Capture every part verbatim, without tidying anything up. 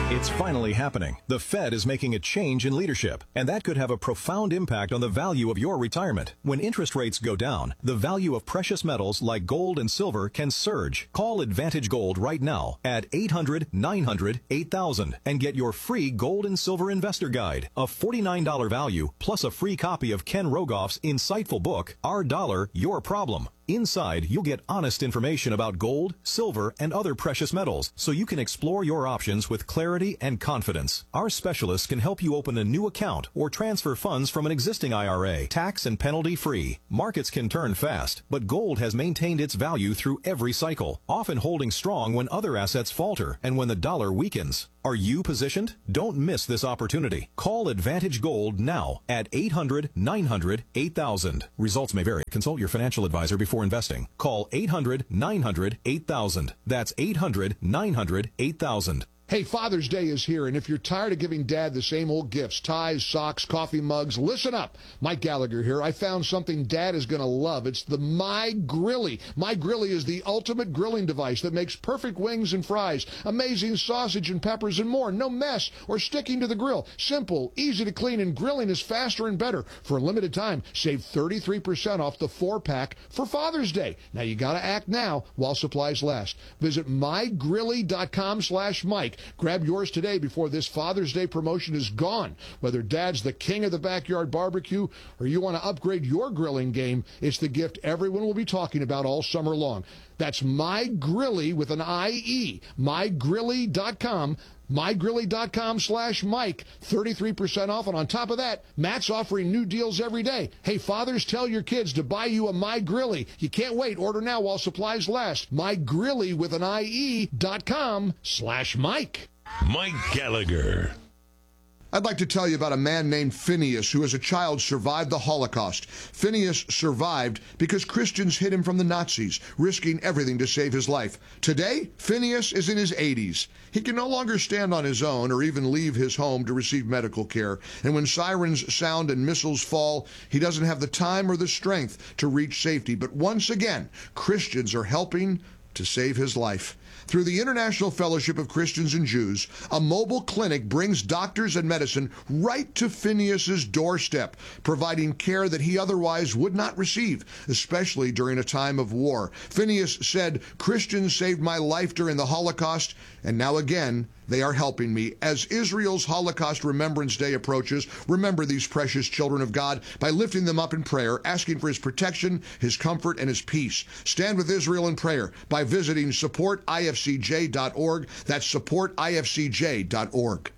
It's finally happening. The Fed is making a change in leadership, and that could have a profound impact on the value of your retirement. When interest rates go down, the value of precious metals like gold and silver can surge. Call Advantage Gold right now at eight hundred, nine hundred, eight thousand and get your free Gold and Silver Investor Guide, a forty-nine dollars value, plus a free copy of Ken Rogoff's insightful book, Our Dollar, Your Problem. Inside, you'll get honest information about gold, silver, and other precious metals, so you can explore your options with clarity and confidence. Our specialists can help you open a new account or transfer funds from an existing I R A, tax and penalty free. Markets can turn fast, but gold has maintained its value through every cycle, often holding strong when other assets falter and when the dollar weakens. Are you positioned? Don't miss this opportunity. Call Advantage Gold now at eight hundred, nine hundred, eight thousand. Results may vary. Consult your financial advisor before investing. Call eight hundred, nine hundred, eight thousand. That's eight hundred, nine hundred, eight thousand. Hey, Father's Day is here, and if you're tired of giving Dad the same old gifts, ties, socks, coffee mugs, listen up. Mike Gallagher here. I found something Dad is going to love. It's the My Grilly. My Grilly is the ultimate grilling device that makes perfect wings and fries, amazing sausage and peppers and more. No mess or sticking to the grill. Simple, easy to clean, and grilling is faster and better. For a limited time, save thirty-three percent off the four-pack for Father's Day. Now, you got to act now while supplies last. Visit my grilly dot com slash Mike. Grab yours today before this Father's Day promotion is gone. Whether Dad's the king of the backyard barbecue or you want to upgrade your grilling game, it's the gift everyone will be talking about all summer long. That's MyGrilly with an I E. my grilly dot com. my grilly dot com slash Mike. thirty-three percent off. And on top of that, Matt's offering new deals every day. Hey, fathers, tell your kids to buy you a My Grilly. You can't wait. Order now while supplies last. MyGrilly with an I E dot com slash Mike. Mike Gallagher. I'd like to tell you about a man named Phineas who as a child survived the Holocaust. Phineas survived because Christians hid him from the Nazis, risking everything to save his life. Today, Phineas is in his eighties. He can no longer stand on his own or even leave his home to receive medical care. And when sirens sound and missiles fall, he doesn't have the time or the strength to reach safety. But once again, Christians are helping to save his life. Through the International Fellowship of Christians and Jews, a mobile clinic brings doctors and medicine right to Phineas's doorstep, providing care that he otherwise would not receive, especially during a time of war. Phineas said, "Christians saved my life during the Holocaust, and now again, they are helping me." As Israel's Holocaust Remembrance Day approaches, remember these precious children of God by lifting them up in prayer, asking for his protection, his comfort, and his peace. Stand with Israel in prayer by visiting support I F C J dot org. That's support I F C J dot org.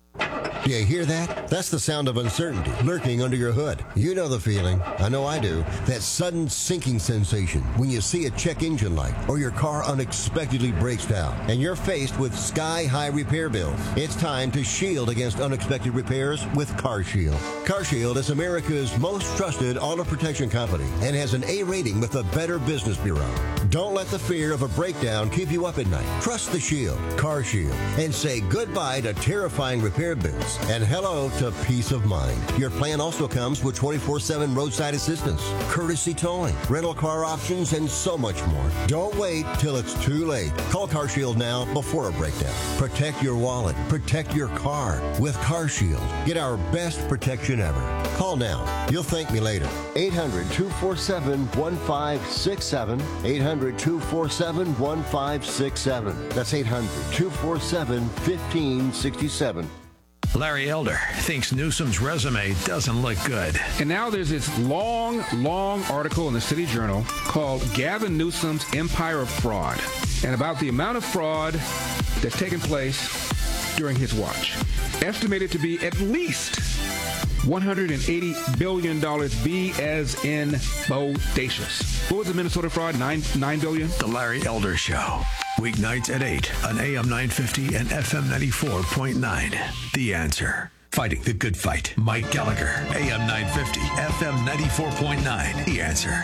Do you hear that? That's the sound of uncertainty lurking under your hood. You know the feeling. I know I do. That sudden sinking sensation when you see a check engine light or your car unexpectedly breaks down and you're faced with sky-high repair bills. It's time to shield against unexpected repairs with CarShield. CarShield is America's most trusted auto protection company and has an A rating with the Better Business Bureau. Don't let the fear of a breakdown keep you up at night. Trust the Shield, CarShield, and say goodbye to terrifying repair bills and hello to peace of mind. Your plan also comes with twenty-four seven roadside assistance, courtesy towing, rental car options, and so much more. Don't wait till it's too late. Call CarShield now before a breakdown. Protect your wallet. Protect your car with CarShield. Get our best protection ever. Call now. You'll thank me later. eight hundred, two four seven, one five six seven. eight hundred, two four seven, one five six seven. That's eight hundred, two four seven, one five six seven. Larry Elder thinks Newsom's resume doesn't look good. And now there's this long, long article in the City Journal called Gavin Newsom's Empire of Fraud, and about the amount of fraud that's taken place during his watch. Estimated to be at least one hundred eighty billion dollars, B as in bodacious. What was the Minnesota fraud? Nine, nine billion? The Larry Elder Show. Weeknights at eight on A M nine fifty and F M ninety-four point nine. The Answer. Fighting the good fight. Mike Gallagher. A M nine fifty, F M ninety-four point nine. The Answer.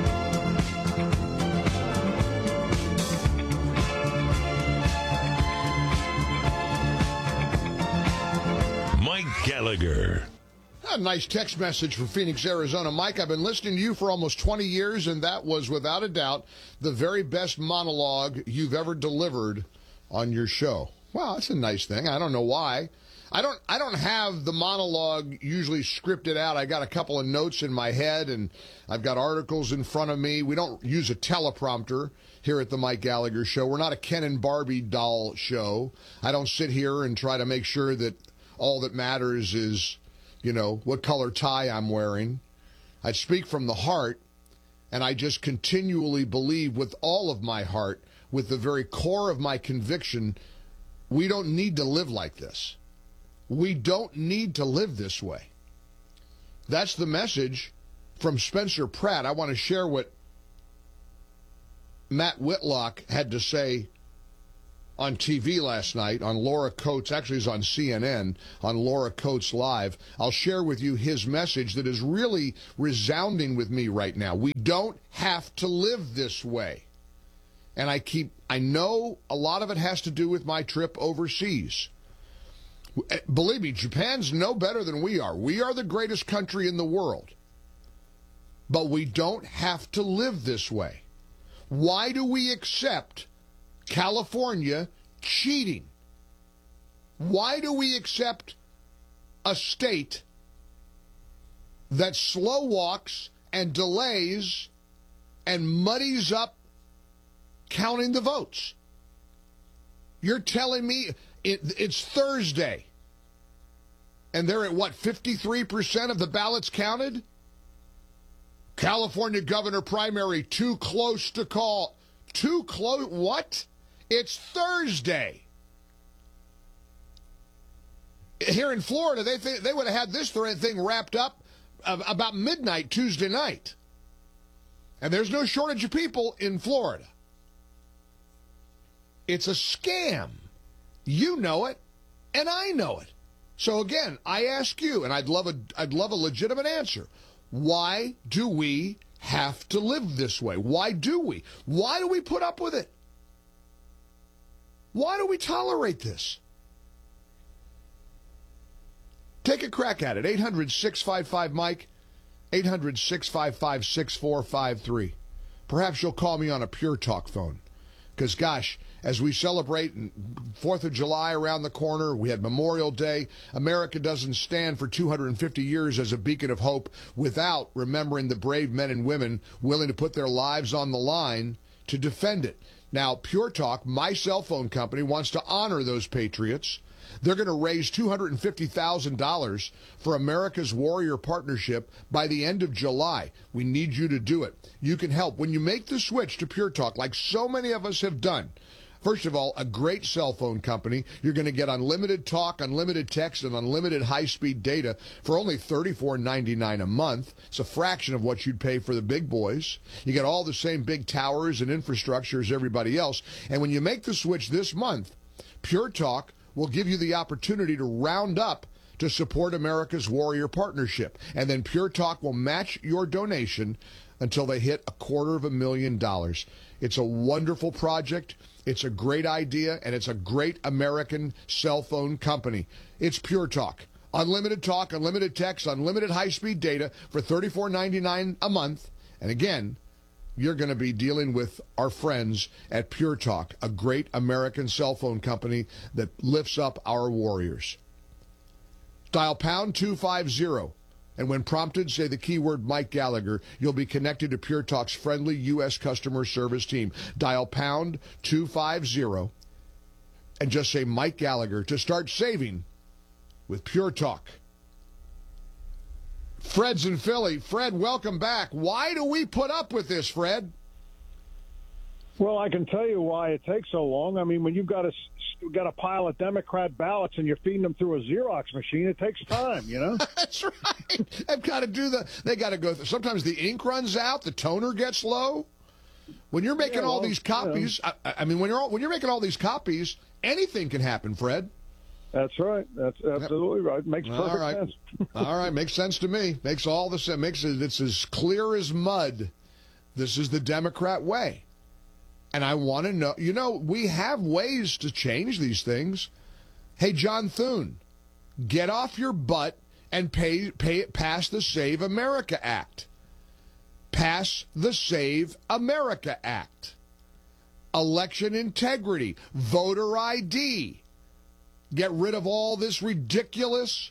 Mike Gallagher. A nice text message from Phoenix, Arizona. Mike, I've been listening to you for almost twenty years, and that was, without a doubt, the very best monologue you've ever delivered on your show. Well, that's a nice thing. I don't know why. I don't I don't have the monologue usually scripted out. I got a couple of notes in my head, and I've got articles in front of me. We don't use a teleprompter here at the Mike Gallagher Show. We're not a Ken and Barbie doll show. I don't sit here and try to make sure that all that matters is, you know, what color tie I'm wearing. I speak from the heart, and I just continually believe with all of my heart, with the very core of my conviction, we don't need to live like this. We don't need to live this way. That's the message from Spencer Pratt. I want to share what Matt Whitlock had to say on T V last night on Laura Coates. Actually, it's on C N N, on Laura Coates Live. I'll share with you his message that is really resounding with me right now. We don't have to live this way. And I keep, I know a lot of it has to do with my trip overseas. Believe me, Japan's no better than we are. We are the greatest country in the world. But we don't have to live this way. Why do we accept California cheating? Why do we accept a state that slow walks and delays and muddies up counting the votes? You're telling me it, it's Thursday, and they're at, what, fifty-three percent of the ballots counted? California governor primary, too close to call. Too close? What? It's Thursday. Here in Florida, they th- they would have had this thing wrapped up about midnight Tuesday night. And there's no shortage of people in Florida. It's a scam. You know it, and I know it. So again, I ask you, and I'd love a I'd love a legitimate answer. Why do we have to live this way? Why do we? Why do we put up with it? Why do we tolerate this? Take a crack at it. eight hundred, six five five, Mike. eight hundred, six five five, six four five three. Perhaps you'll call me on a Pure Talk phone. Because, gosh, as we celebrate fourth of July around the corner, we had Memorial Day. America doesn't stand for two hundred fifty years as a beacon of hope without remembering the brave men and women willing to put their lives on the line to defend it. Now, Pure Talk, my cell phone company, wants to honor those patriots. They're going to raise two hundred fifty thousand dollars for America's Warrior Partnership by the end of July. We need you to do it. You can help. When you make the switch to Pure Talk, like so many of us have done, first of all, a great cell phone company. You're going to get unlimited talk, unlimited text, and unlimited high-speed data for only thirty-four ninety-nine a month. It's a fraction of what you'd pay for the big boys. You get all the same big towers and infrastructure as everybody else. And when you make the switch this month, Pure Talk will give you the opportunity to round up to support America's Warrior Partnership. And then Pure Talk will match your donation until they hit a quarter of a million dollars. It's a wonderful project. It's a great idea, and it's a great American cell phone company. It's Pure Talk. Unlimited talk, unlimited text, unlimited high-speed data for thirty-four ninety-nine a month. And again, you're going to be dealing with our friends at Pure Talk, a great American cell phone company that lifts up our warriors. Dial pound two fifty, and when prompted, say the keyword Mike Gallagher. You'll be connected to Pure Talk's friendly U S customer service team. Dial pound two fifty, and just say Mike Gallagher to start saving with Pure Talk. Fred's in Philly. Fred, welcome back. Why do we put up with this, Fred? Well, I can tell you why it takes so long. I mean, when you've got a, got a pile of Democrat ballots and you're feeding them through a Xerox machine, it takes time, you know? That's right. They've got to do the, they got to go through. Sometimes the ink runs out, the toner gets low. When you're making yeah, all well, these copies, you know. I, I mean, when you're all, when you're making all these copies, anything can happen, Fred. That's right. That's absolutely right. Makes perfect all right. sense. All right, makes sense to me. Makes all the sense. Makes it. It's as clear as mud. This is the Democrat way, and I want to know. You know, we have ways to change these things. Hey, John Thune, get off your butt and pay pay pass the Save America Act. Pass the Save America Act. Election integrity, voter I D. Get rid of all this ridiculous,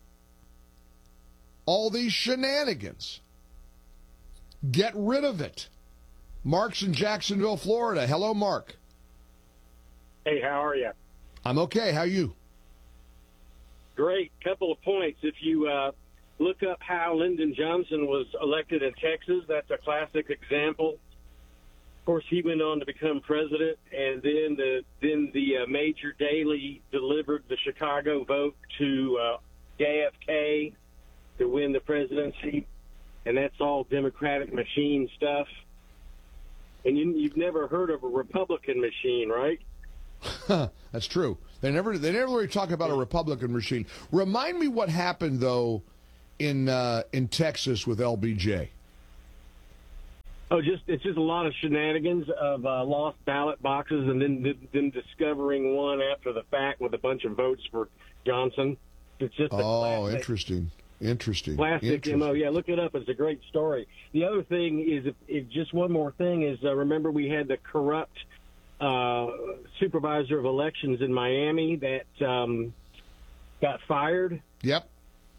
all these shenanigans. Get rid of it. Mark's in Jacksonville, Florida. Hello, Mark. Hey, how are you? I'm okay. How are you? Great. Couple of points. If you uh, look up how Lyndon Johnson was elected in Texas, that's a classic example. Of course, he went on to become president, and then the then the uh, Major Daley delivered the Chicago vote to uh, J F K to win the presidency, and that's all Democratic machine stuff. And you, you've never heard of a Republican machine, right? That's true. They never they never really talk about a Republican machine. Remind me what happened though in uh, in Texas with L B J. Oh, just it's just a lot of shenanigans of uh, lost ballot boxes, and then then discovering one after the fact with a bunch of votes for Johnson. It's just a oh, classic, interesting, interesting, classic interesting. M O. Yeah, look it up. It's a great story. The other thing is, if, if just one more thing is, uh, remember we had the corrupt uh, supervisor of elections in Miami that um, got fired. Yep.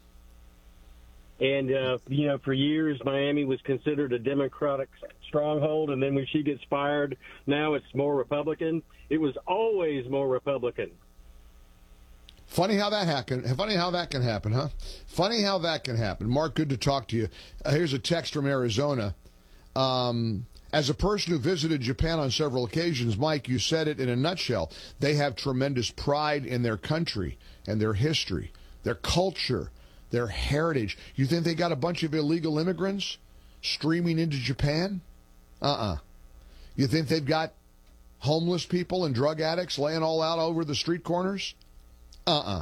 And, uh, you know, for years, Miami was considered a Democratic stronghold. And then when she gets fired, now it's more Republican. It was always more Republican. Funny how that happen. Funny how that can happen, huh? Funny how that can happen. Mark, good to talk to you. Uh, here's a text from Arizona. Um, as a person who visited Japan on several occasions, Mike, you said it in a nutshell. They have tremendous pride in their country and their history, their culture, their heritage. You think they got a bunch of illegal immigrants streaming into Japan? Uh-uh. You think they've got homeless people and drug addicts laying all out over the street corners? Uh-uh.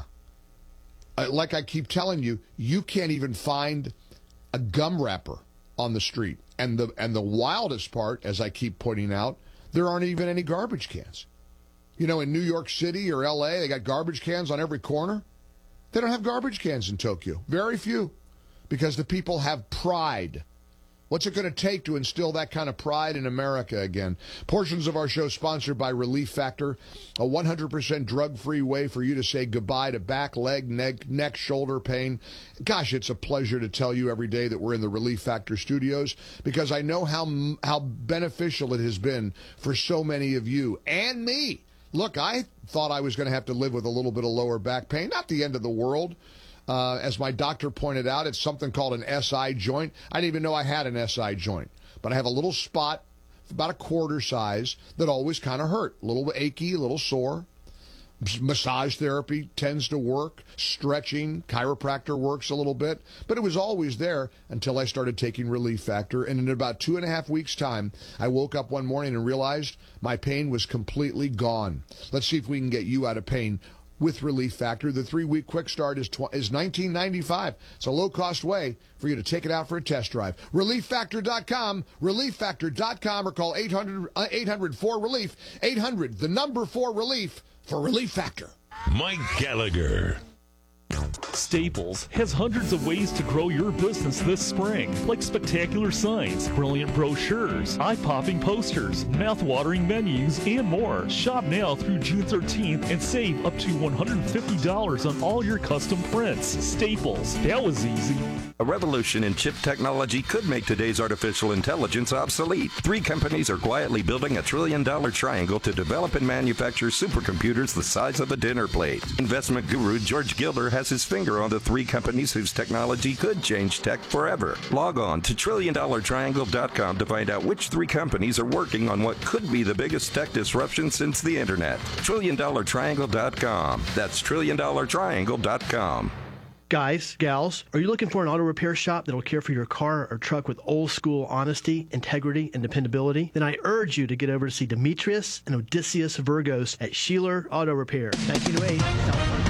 Uh, like I keep telling you, you can't even find a gum wrapper on the street. And the and the wildest part, as I keep pointing out, there aren't even any garbage cans. You know, in New York City or L A, they got garbage cans on every corner. They don't have garbage cans in Tokyo. Very few. Because the people have pride. What's it going to take to instill that kind of pride in America again? Portions of our show sponsored by Relief Factor, a one hundred percent drug-free way for you to say goodbye to back, leg, neck, neck, shoulder pain. Gosh, it's a pleasure to tell you every day that we're in the Relief Factor studios because I know how how beneficial it has been for so many of you and me. Look, I thought I was going to have to live with a little bit of lower back pain. Not the end of the world. Uh, as my doctor pointed out, it's something called an S I joint. I didn't even know I had an S I joint. But I have a little spot, about a quarter size, that always kind of hurt. A little achy, a little sore. Massage therapy tends to work. Stretching, chiropractor works a little bit. But it was always there until I started taking Relief Factor. And in about two and a half weeks' time, I woke up one morning and realized my pain was completely gone. Let's see if we can get you out of pain with Relief Factor. The three-week quick start is tw- is nineteen ninety-five. It's a low-cost way for you to take it out for a test drive. relief factor dot com, relief factor dot com, or call eight hundred, eight hundred four relief, eight hundred, the number four relief for Relief Factor. Mike Gallagher. Staples has hundreds of ways to grow your business this spring, like spectacular signs, brilliant brochures, eye-popping posters, mouth-watering menus, and more. Shop now through June thirteenth and save up to one hundred fifty dollars on all your custom prints. Staples, that was easy. A revolution in chip technology could make today's artificial intelligence obsolete. Three companies are quietly building a trillion-dollar triangle to develop and manufacture supercomputers the size of a dinner plate. Investment guru George Gilder has his finger on the three companies whose technology could change tech forever. Log on to trillion dollar triangle dot com to find out which three companies are working on what could be the biggest tech disruption since the internet. trillion dollar triangle dot com. That's trillion dollar triangle dot com. Guys, gals, are you looking for an auto repair shop that'll care for your car or truck with old school honesty, integrity, and dependability? Then I urge you to get over to see Demetrius and Odysseus Virgos at Sheeler Auto Repair, nineteen oh eight South Park.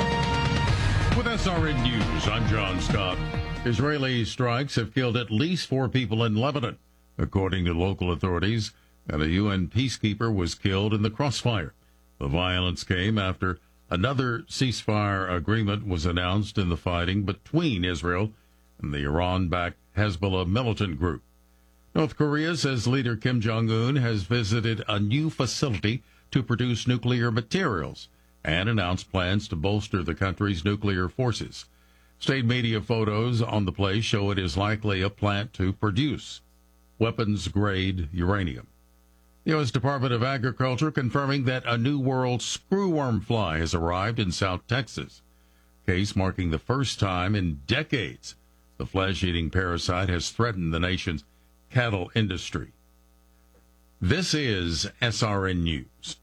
With S R N News, I'm John Scott. Israeli strikes have killed at least four people in Lebanon, according to local authorities, and a U N peacekeeper was killed in the crossfire. The violence came after another ceasefire agreement was announced in the fighting between Israel and the Iran-backed Hezbollah militant group. North Korea says leader Kim Jong-un has visited a new facility to produce nuclear materials and announced plans to bolster the country's nuclear forces. State media photos on the place show it is likely a plant to produce weapons-grade uranium. The U S Department of Agriculture confirming that a New World screwworm fly has arrived in South Texas. Case marking the first time in decades the flesh-eating parasite has threatened the nation's cattle industry. This is S R N News.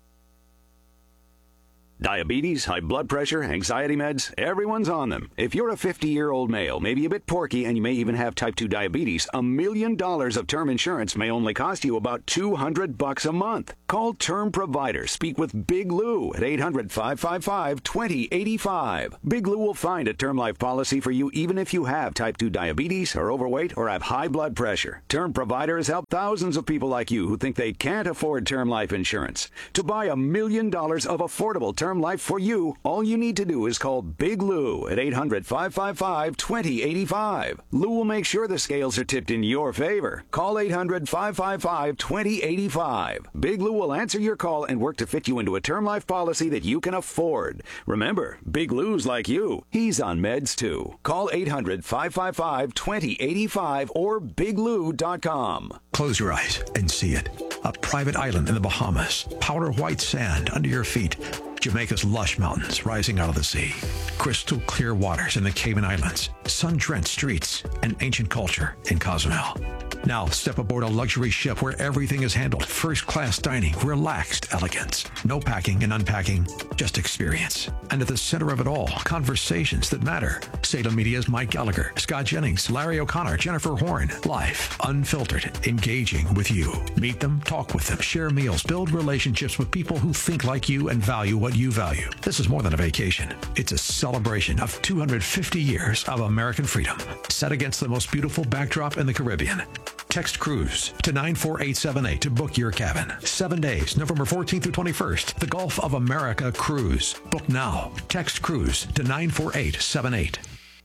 Diabetes, high blood pressure, anxiety meds, everyone's on them. If you're a fifty-year-old male, maybe a bit porky, and you may even have type two diabetes, a million dollars of term insurance may only cost you about two hundred bucks a month. Call Term Provider. Speak with Big Lou at eight hundred, five five five, two zero eight five. Big Lou will find a term life policy for you even if you have type two diabetes, are overweight, or have high blood pressure. Term Provider has helped thousands of people like you who think they can't afford term life insurance. To buy a million dollars of affordable term life for you, all you need to do is call Big Lou at eight hundred, five five five, two zero eight five. Lou will make sure the scales are tipped in your favor. Call eight hundred, five five five, two zero eight five. Big Lou will answer your call and work to fit you into a term life policy that you can afford. Remember, Big Lou's like you. He's on meds too. Call eight hundred, five five five, two zero eight five or big lou dot com. Close your eyes and see it. A private island in the Bahamas. Powder white sand under your feet. Jamaica's lush mountains rising out of the sea. Crystal clear waters in the Cayman Islands. Sun-drenched streets and ancient culture in Cozumel. Now step aboard a luxury ship where everything is handled. First-class dining, relaxed elegance. No packing and unpacking, just experience. And at the center of it all, conversations that matter. Salem Media's Mike Gallagher, Scott Jennings, Larry O'Connor, Jennifer Horn. Live, unfiltered, engaging with you. Meet them, talk with them, share meals, build relationships with people who think like you and value what you value. This is more than a vacation. It's a celebration of two hundred fifty years of American freedom, set against the most beautiful backdrop in the Caribbean. Text Cruise to nine four eight seven eight to book your cabin. Seven days, November fourteenth through twenty-first. The Gulf of America Cruise. Book now. Text Cruise to nine four eight seven eight.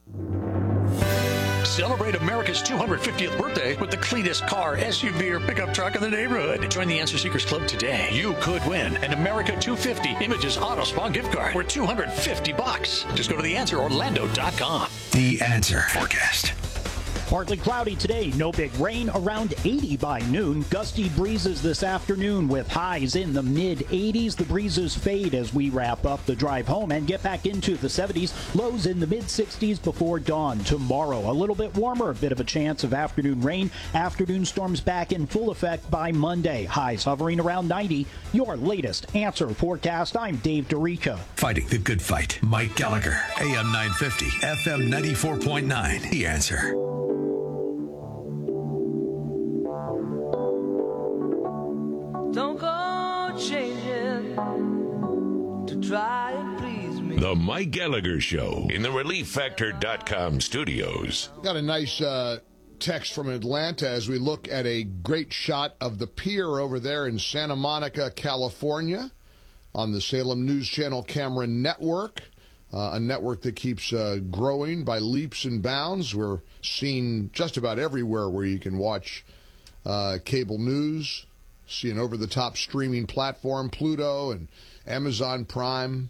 Celebrate America's two hundred fiftieth birthday with the cleanest car, S U V, or pickup truck in the neighborhood. Join the Answer Seekers Club today. You could win an America two fifty Images Auto Spa gift card worth two hundred fifty bucks. Just go to the answer orlando dot com. The Answer Forecast. Partly cloudy today, no big rain, around eighty by noon. Gusty breezes this afternoon with highs in the mid eighties. The breezes fade as we wrap up the drive home and get back into the seventies. Lows in the mid sixties before dawn. Tomorrow, a little bit warmer, a bit of a chance of afternoon rain. Afternoon storms back in full effect by Monday. Highs hovering around ninety. Your latest Answer Forecast. I'm Dave DeRica. Fighting the good fight. Mike Gallagher, A M nine fifty, F M ninety-four point nine. The Answer. Don't go changing to try and please me. The Mike Gallagher Show in the relief factor dot com studios. Got a nice uh, text from Atlanta as we look at a great shot of the pier over there in Santa Monica, California, on the Salem News Channel Cameron Network, uh, a network that keeps uh, growing by leaps and bounds. We're seen just about everywhere where you can watch uh, cable news. See an over-the-top streaming platform, Pluto and Amazon Prime,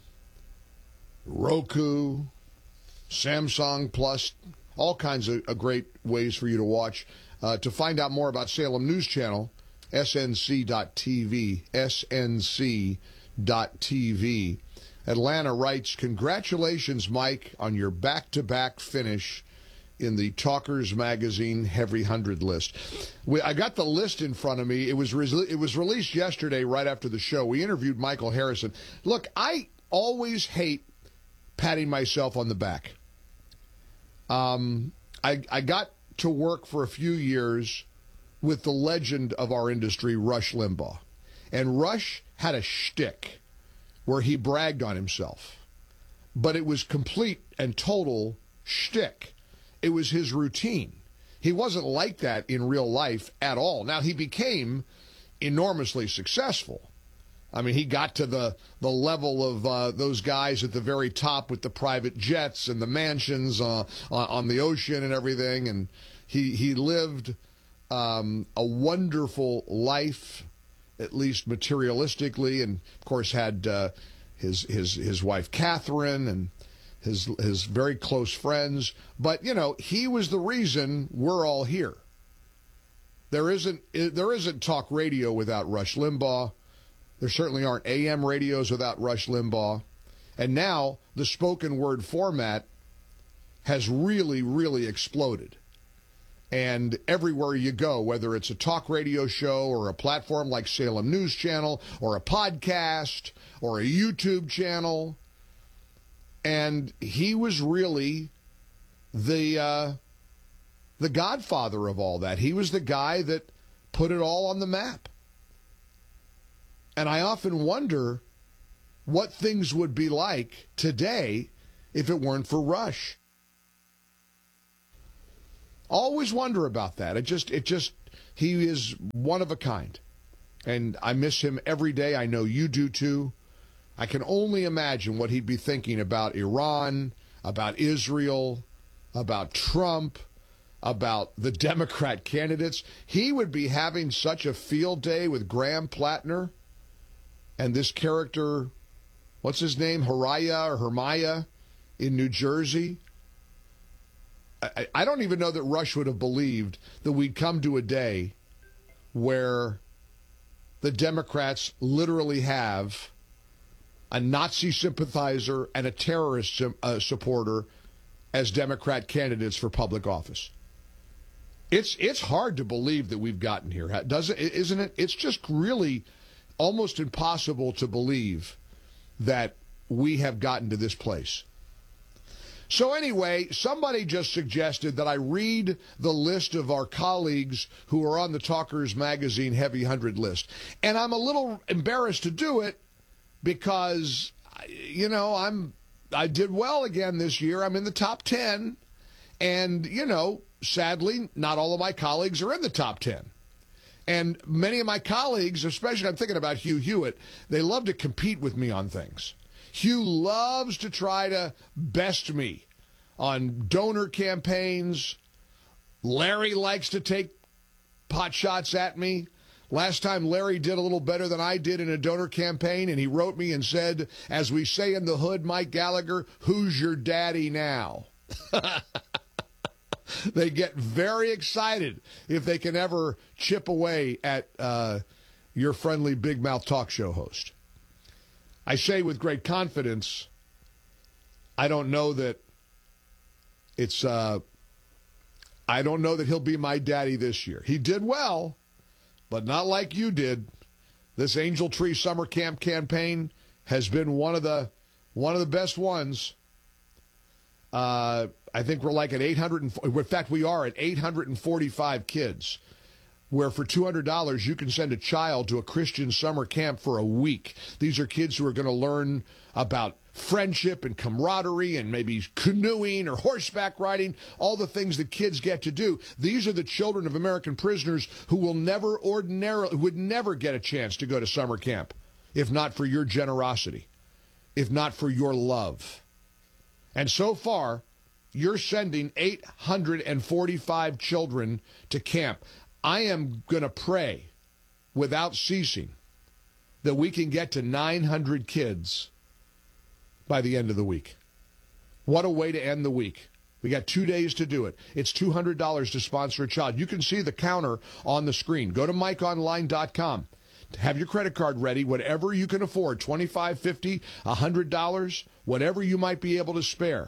Roku, Samsung Plus, all kinds of, of great ways for you to watch. Uh, to find out more about Salem News Channel, S N C dot T V, S N C dot T V. Atlanta writes, congratulations, Mike, on your back-to-back finish in the Talkers Magazine Heavy one hundred list. We, I got the list in front of me. It was re- it was released yesterday right after the show. We interviewed Michael Harrison. Look, I always hate patting myself on the back. Um, I, I got to work for a few years with the legend of our industry, Rush Limbaugh. And Rush had a shtick where he bragged on himself. But it was complete and total shtick. It was his routine. He wasn't like that in real life at all. Now, he became enormously successful. I mean, he got to the, the level of uh, those guys at the very top with the private jets and the mansions uh, on the ocean and everything. And he, he lived um, a wonderful life, at least materialistically, and, of course, had uh, his his his wife Catherine and his his very close friends. But, you know, he was the reason we're all here. There isn't there isn't talk radio without Rush Limbaugh. There certainly aren't A M radios without Rush Limbaugh. And now the spoken word format has really, really exploded. And everywhere you go, whether it's a talk radio show or a platform like Salem News Channel or a podcast or a YouTube channel, and he was really the uh, the godfather of all that. He was the guy that put it all on the map. And I often wonder what things would be like today if it weren't for Rush. Always wonder about that. It just, it just, he is one of a kind. And I miss him every day. I know you do too. I can only imagine what he'd be thinking about Iran, about Israel, about Trump, about the Democrat candidates. He would be having such a field day with Graham Plattner and this character, what's his name, Haraya or Hermaya in New Jersey. I, I don't even know that Rush would have believed that we'd come to a day where the Democrats literally have a Nazi sympathizer and a terrorist uh, supporter as Democrat candidates for public office. It's it's hard to believe that we've gotten here, doesn't it? Isn't it? It's just really almost impossible to believe that we have gotten to this place. So anyway, somebody just suggested that I read the list of our colleagues who are on the Talkers Magazine Heavy one hundred list. And I'm a little embarrassed to do it because, you know, I'm I did well again this year. I'm in the top ten. And, you know, sadly, not all of my colleagues are in the top ten. And many of my colleagues, especially I'm thinking about Hugh Hewitt, they love to compete with me on things. Hugh loves to try to best me on donor campaigns. Larry likes to take pot shots at me. Last time Larry did a little better than I did in a donor campaign, and he wrote me and said, as we say in the hood, Mike Gallagher, who's your daddy now? They get very excited if they can ever chip away at uh, your friendly big mouth talk show host. I say with great confidence, I don't know that it's, uh, I don't know that he'll be my daddy this year. He did well, but not like you did. This Angel Tree Summer Camp campaign has been one of the, one of the best ones. Uh, I think we're like at eight hundred, in fact, we are at eight hundred forty-five kids, where for two hundred dollars you can send a child to a Christian summer camp for a week. These are kids who are going to learn about friendship and camaraderie and maybe canoeing or horseback riding, all the things that kids get to do. These are the children of American prisoners who will never ordinarily, would never get a chance to go to summer camp if not for your generosity, if not for your love. And so far, you're sending eight hundred forty-five children to camp. I am going to pray without ceasing that we can get to nine hundred kids by the end of the week. What a way to end the week. We got two days to do it. It's two hundred dollars to sponsor a child. You can see the counter on the screen. Go to mike online dot com. Have your credit card ready, whatever you can afford, twenty-five dollars, fifty dollars, one hundred dollars, whatever you might be able to spare.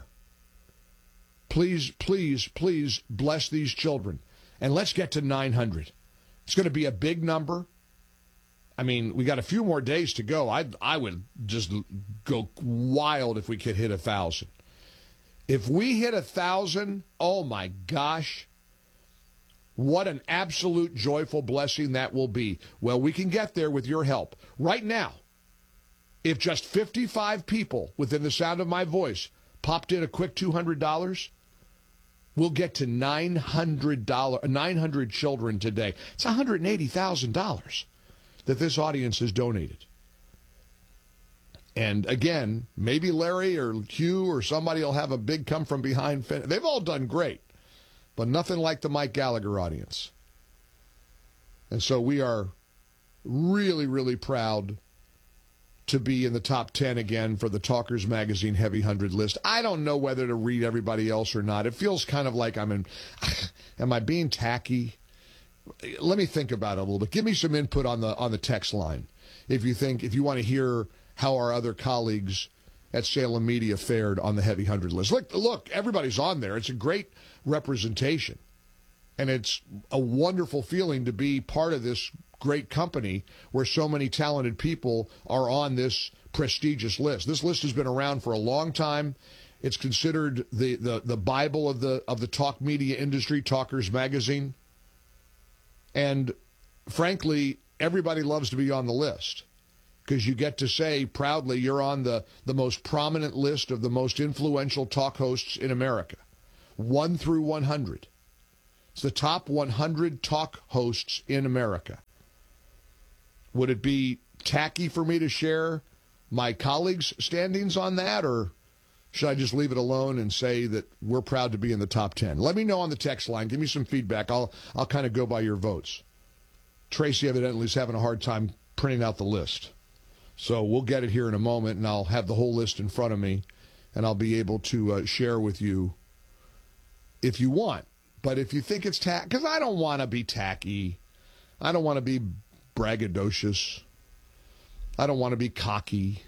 Please, please, please bless these children. And let's get to nine hundred. It's going to be a big number. I mean, we got a few more days to go. I I would just go wild if we could hit a thousand. If we hit a thousand, oh my gosh, what an absolute joyful blessing that will be. Well, we can get there with your help. Right now, if just fifty-five people within the sound of my voice popped in a quick two hundred dollars, we'll get to nine hundred dollars, nine hundred children today. It's one hundred eighty thousand dollars that this audience has donated. And again, maybe Larry or Hugh or somebody will have a big come from behind. Fin- They've all done great, but nothing like the Mike Gallagher audience. And so we are really, really proud to be in the top ten again for the Talkers Magazine Heavy one hundred list. I don't know whether to read everybody else or not. It feels kind of like I'm in, am I being tacky? Let me think about it a little bit. Give me some input on the on the text line. If you think, if you want to hear how our other colleagues at Salem Media fared on the Heavy one hundred list. Look, look, everybody's on there. It's a great representation. And it's a wonderful feeling to be part of this great company where so many talented people are on this prestigious list. This list has been around for a long time. It's considered the, the, the Bible of the of the talk media industry, Talkers Magazine. And frankly, everybody loves to be on the list because you get to say proudly you're on the, the most prominent list of the most influential talk hosts in America, one through one hundred. It's the top one hundred talk hosts in America. Would it be tacky for me to share my colleagues' standings on that, or should I just leave it alone and say that we're proud to be in the top ten? Let me know on the text line. Give me some feedback. I'll I'll kind of go by your votes. Tracy evidently is having a hard time printing out the list. So we'll get it here in a moment, and I'll have the whole list in front of me, and I'll be able to uh, share with you if you want. But if you think it's tacky, because I don't want to be tacky. I don't want to be braggadocious. I don't want to be cocky.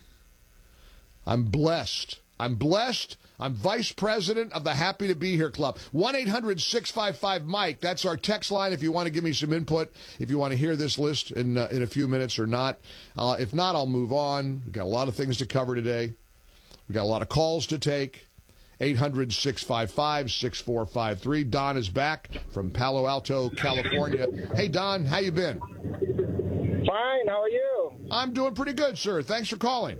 I'm blessed. I'm blessed. I'm vice president of the Happy to Be Here Club. one eight hundred six five five Mike. That's our text line if you want to give me some input, if you want to hear this list in uh, in a few minutes or not. Uh, if not, I'll move on. We've got a lot of things to cover today. We've got a lot of calls to take. eight hundred six five five six four five three. Don is back from Palo Alto, California. Hey, Don, how you been? Fine. How are you? I'm doing pretty good, sir. Thanks for calling.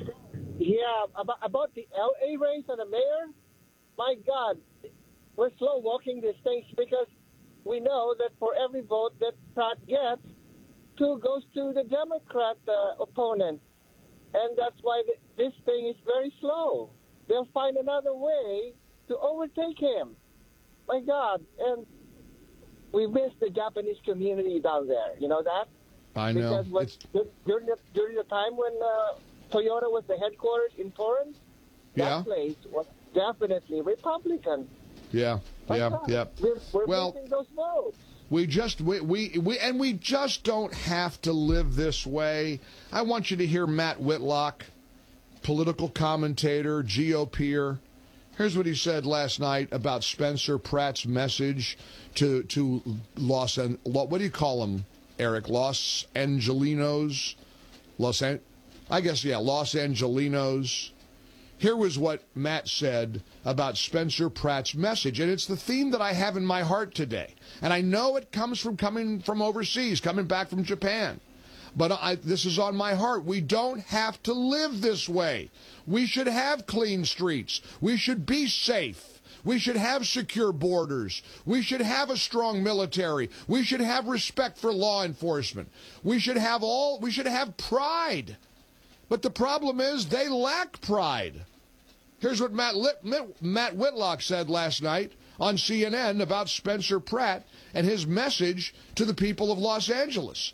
Yeah, about, about the L A race and the mayor, my God, we're slow walking these things because we know that for every vote that Pratt gets, two goes to the Democrat uh, opponent. And that's why the, this thing is very slow. They'll find another way to overtake him. My God. And we miss the Japanese community down there. You know that? I know. Because when, during, the, during the time when uh, Toyota was the headquarters in Torrance, that yeah. place was definitely Republican. Yeah, My yeah, God. yeah. We're, we're well, missing those votes. We just, we, we, we, and we just don't have to live this way. I want you to hear Matt Whitlock, political commentator, G O P-er. Here's what he said last night about Spencer Pratt's message to, to Los, what do you call them, Eric? Los Angelinos? Los An- I guess, yeah, Los Angelinos. Here was what Matt said about Spencer Pratt's message, and it's the theme that I have in my heart today. And I know it comes from coming from overseas, coming back from Japan. But I, this is on my heart. We don't have to live this way. We should have clean streets. We should be safe. We should have secure borders. We should have a strong military. We should have respect for law enforcement. We should have all, we should have pride. But the problem is they lack pride. Here's what Matt, Lit- Matt Whitlock said last night on C N N about Spencer Pratt and his message to the people of Los Angeles.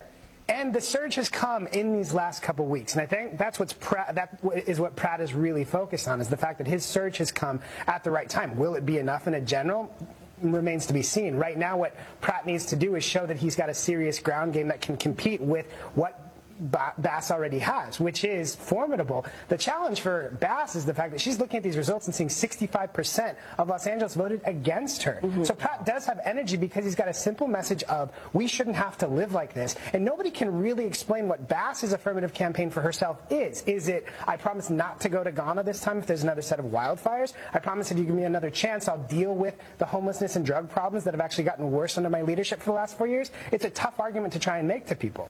And the surge has come in these last couple weeks, and I think that's what's Pratt, that is what Pratt is really focused on, is the fact that his surge has come at the right time. Will it be enough in a general? Remains to be seen. Right now, what Pratt needs to do is show that he's got a serious ground game that can compete with what Bass already has, which is formidable. The challenge for Bass is the fact that she's looking at these results and seeing sixty-five percent of Los Angeles voted against her. Mm-hmm. So Pratt does have energy because he's got a simple message of we shouldn't have to live like this. And nobody can really explain what Bass's affirmative campaign for herself is. Is it, I promise not to go to Ghana this time if there's another set of wildfires? I promise if you give me another chance, I'll deal with the homelessness and drug problems that have actually gotten worse under my leadership for the last four years? It's a tough argument to try and make to people.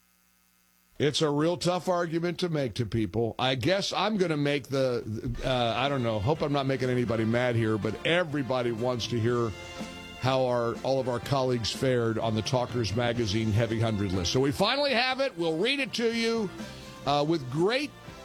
It's a real tough argument to make to people. I guess I'm going to make the, uh, I don't know, hope I'm not making anybody mad here, but everybody wants to hear how our all of our colleagues fared on the Talkers Magazine Heavy one hundred list. So we finally have it. We'll read it to you uh, with great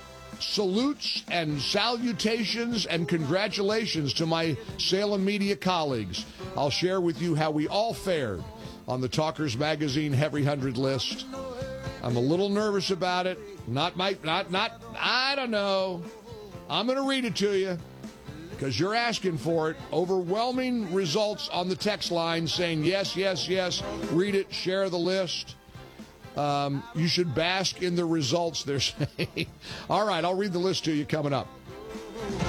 salutes and salutations and congratulations to my Salem Media colleagues. I'll share with you how we all fared on the Talkers Magazine Heavy one hundred list. I'm a little nervous about it. Not my, not, not, I don't know. I'm going to read it to you because you're asking for it. Overwhelming results on the text line saying yes, yes, yes. Read it, share the list. Um, you should bask in the results, they're saying. All right, I'll read the list to you coming up.